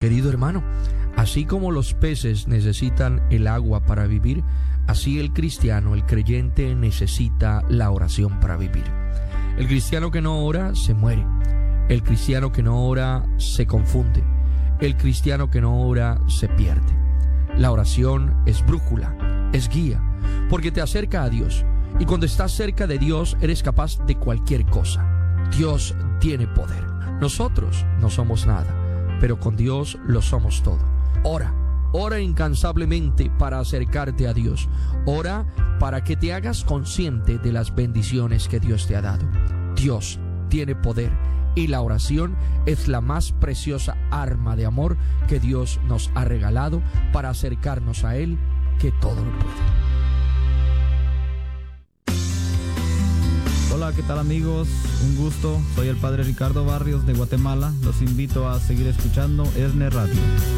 Querido hermano, así como los peces necesitan el agua para vivir, así el cristiano, el creyente, necesita la oración para vivir. El cristiano que no ora se muere. El cristiano que no ora se confunde. El cristiano que no ora se pierde. La oración es brújula, es guía, porque te acerca a Dios. Y cuando estás cerca de Dios, eres capaz de cualquier cosa. Dios tiene poder. Nosotros no somos nada, pero con Dios lo somos todo. Ora incansablemente para acercarte a Dios. Ora para que te hagas consciente de las bendiciones que Dios te ha dado. Dios tiene poder y la oración es la más preciosa arma de amor que Dios nos ha regalado para acercarnos a Él, que todo lo puede. Hola, ¿qué tal amigos? Un gusto, soy el Padre Ricardo Barrios de Guatemala. Los invito a seguir escuchando ESNE Radio.